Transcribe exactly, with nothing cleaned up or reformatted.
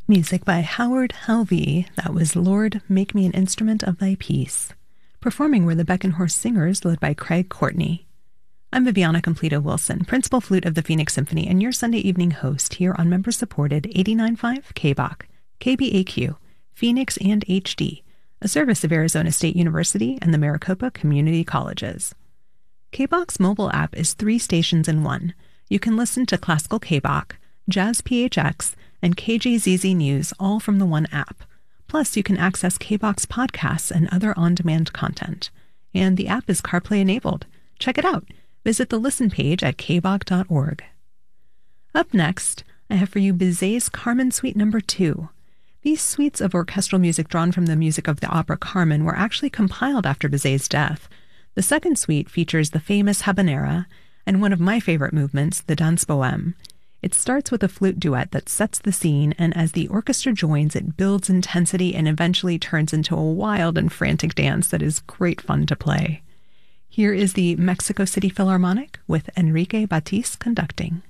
Music by Howard Halvey. That was Lord, Make Me an Instrument of Thy Peace. Performing were the Beckenhorst Singers, led by Craig Courtney. I'm Viviana Completa Wilson, principal flute of the Phoenix Symphony, and your Sunday evening host here on member-supported eighty-nine point five K B O C, K B A Q, Phoenix and H D, a service of Arizona State University and the Maricopa Community Colleges. K B O C's mobile app is three stations in one. You can listen to classical K B O C, Jazz P H X, and K J Z Z News all from the one app. Plus, you can access K B O C's podcasts and other on-demand content. And the app is CarPlay enabled. Check it out. Visit the listen page at k b o c dot org. Up next, I have for you Bizet's Carmen Suite Number two. These suites of orchestral music drawn from the music of the opera Carmen were actually compiled after Bizet's death. The second suite features the famous habanera and one of my favorite movements, the Danse Bohème. It starts with a flute duet that sets the scene, and as the orchestra joins, it builds intensity and eventually turns into a wild and frantic dance that is great fun to play. Here is the Mexico City Philharmonic with Enrique Batiz conducting.